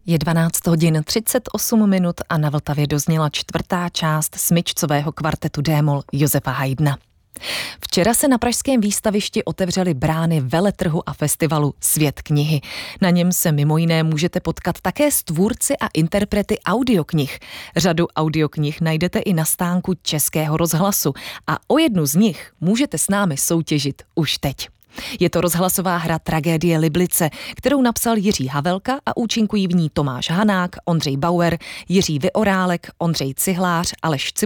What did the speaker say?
Je 12 hodin 38 minut a na Vltavě dozněla čtvrtá část smyčcového kvartetu D-moll Josefa Haydna. Včera se na pražském výstavišti otevřely brány veletrhu a festivalu Svět knihy. Na něm se mimo jiné můžete potkat také s tvůrci a interprety audioknih. Řadu audioknih najdete i na stánku Českého rozhlasu a o jednu z nich můžete s námi soutěžit už teď. Je to rozhlasová hra Tragédie Liblice, kterou napsal Jiří Havelka a účinkují v ní Tomáš Hanák, Ondřej Bauer, Jiří Vyorálek, Ondřej Cihlář, Aleš